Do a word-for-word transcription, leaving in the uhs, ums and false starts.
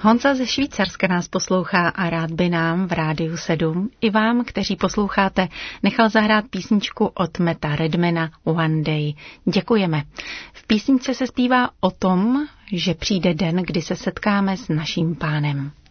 Honza ze Švýcarska nás poslouchá a rád by nám v Rádiu sedm i vám, kteří posloucháte, nechal zahrát písničku od Metta Redmana One Day. Děkujeme. V písničce se zpívá o tom, že přijde den, kdy se setkáme s naším Pánem.